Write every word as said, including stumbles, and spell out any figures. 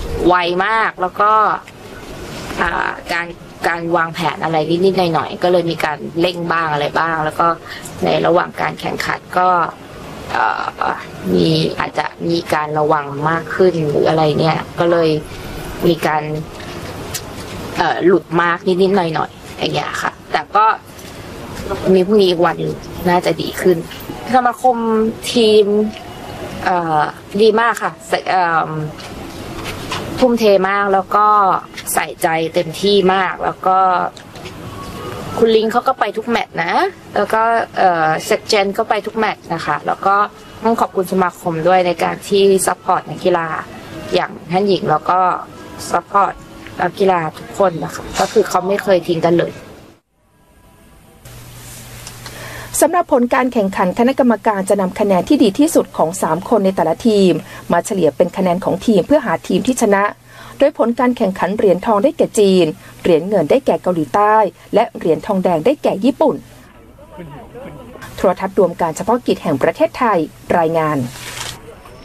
ไวมากแล้วก็การการวางแผนอะไรนิดๆหน่อยๆก็เลยมีการเร่งบ้างอะไรบ้างแล้วก็ในระหว่างการแข่งขันก็มีอาจจะมีการระวังมากขึ้นหรืออะไรเนี่ยก็เลยมีการหลุดมากนิดๆหน่อยๆอย่างเงี้ยค่ะแต่ก็มีพรุ่งนี้อีกวันน่าจะดีขึ้นสมาคมทีมดีมากค่ะทุ่มเทมากแล้วก็ใส่ใจเต็มที่มากแล้วก็คุณลิงเขาก็ไปทุกแมตช์นะแล้วก็เซกเจนก็ไปทุกแมตช์นะคะแล้วก็ต้องขอบคุณสมาคมด้วยในการที่ซัพพอร์ตนักกีฬาอย่างท่านหญิงแล้วก็ซัพพอร์ตนักกีฬาทุกคนนะคะก็คือเขาไม่เคยทิ้งกันเลยสำหรับผลการแข่งขันคณะกรรมการจะนำคะแนนที่ดีที่สุดของสามคนในแต่ละทีมมาเฉลี่ยเป็นคะแนนของทีมเพื่อหาทีมที่ชนะโดยผลการแข่งขันเหรียญทองได้แก่จีนเหรียญเงินได้แก่เกาหลีใต้และเหรียญทองแดงได้แก่ญี่ปุ่นโทรทัศน์รวมการเฉพาะกิจแห่งประเทศไทยรายงาน